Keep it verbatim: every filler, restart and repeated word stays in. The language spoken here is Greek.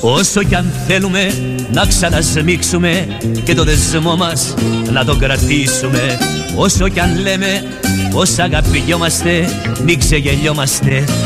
Όσο κι αν θέλουμε να ξανασμίξουμε και το δεσμό μας να το κρατήσουμε, όσο κι αν λέμε πως αγαπιόμαστε, μην ξεγελιόμαστε.